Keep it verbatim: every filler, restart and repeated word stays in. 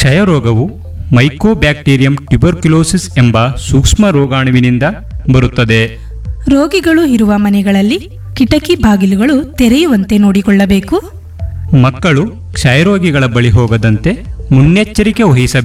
ಕ್ಷಯರೋಗವು mycobacterium tuberculosis ಎಂಬ ಸೂಕ್ಷ್ಮ ರೋಗಾಣುವಿನಿಂದ ಬರುತ್ತದೆ. ರೋಗಿಗಳು ಇರುವ ಮನೆಗಳಲ್ಲಿ ಕಿಟಕಿ ಬಾಗಿಲುಗಳು ತೆರೆಯುವಂತೆ ನೋಡಿಕೊಳ್ಳಬೇಕು. ಮಕ್ಕಳು ಕ್ಷಯರೋಗಿಗಳ ಬಳಿ ಹೋಗದಂತೆ ಮುನ್ನೆಚ್ಚರಿಕೆ ವಹಿಸಬೇಕು.